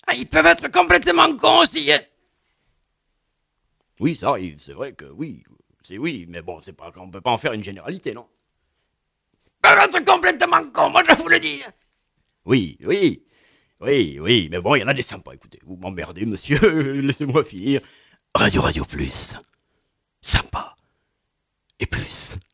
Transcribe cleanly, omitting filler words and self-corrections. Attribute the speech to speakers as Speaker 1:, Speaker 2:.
Speaker 1: Ah, ils peuvent être complètement cons aussi, hein.
Speaker 2: Oui, ça arrive, c'est vrai que oui. C'est oui, mais bon, c'est pas qu'on peut pas en faire une généralité, non?
Speaker 1: Ils peuvent être complètement cons, moi je vous le dis.
Speaker 2: Oui, oui, oui, oui, mais bon, il y en a des sympas, écoutez, vous m'emmerdez, monsieur, laissez-moi finir. Radio Plus, sympa, et plus.